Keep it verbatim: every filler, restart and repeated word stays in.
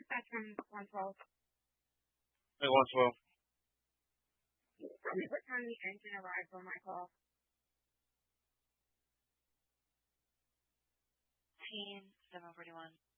That's from one twelve. Hey, one twelve. What time the engine arrived on my call? seven forty-one.